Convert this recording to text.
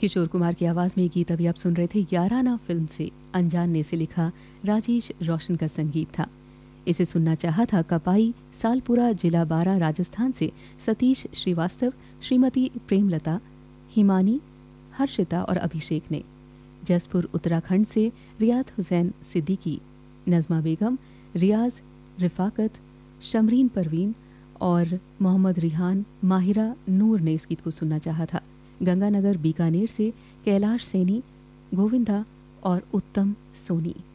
किशोर कुमार की आवाज़ में ये गीत अभी आप सुन रहे थे याराना फिल्म से। अनजान ने इसे लिखा, राजेश रोशन का संगीत था। इसे सुनना चाहा था कपाई सालपुरा जिला बारा राजस्थान से सतीश श्रीवास्तव, श्रीमती प्रेमलता, हिमानी, हर्षिता और अभिषेक ने। जसपुर उत्तराखंड से रियाद हुसैन सिद्दीकी, नज़मा बेगम, रियाज, रिफाकत, शमरीन परवीन और मोहम्मद रिहान, माहिरा नूर ने इस गीत को सुनना चाहा था। गंगानगर बीकानेर से कैलाश सैनी, गोविंदा और उत्तम सोनी।